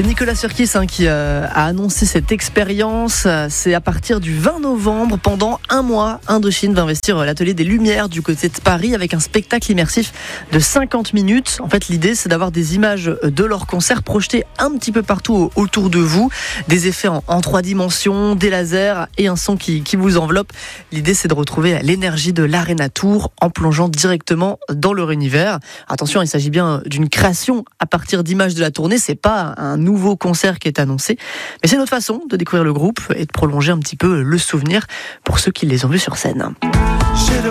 C'est Nicolas Sirkis qui a annoncé cette expérience. C'est à partir du 20 novembre, pendant un mois, Indochine va investir l'atelier des Lumières du côté de Paris avec un spectacle immersif de 50 minutes. En fait, l'idée, c'est d'avoir des images de leur concert projetées un petit peu partout autour de vous, des effets en 3 dimensions, des lasers et un son qui vous enveloppe. L'idée, c'est de retrouver l'énergie de l'Arena Tour en plongeant directement dans leur univers. Attention, il s'agit bien d'une création à partir d'images de la tournée. C'est pas un nouveau concert qui est annoncé, mais c'est notre façon de découvrir le groupe et de prolonger un petit peu le souvenir pour ceux qui les ont vus sur scène.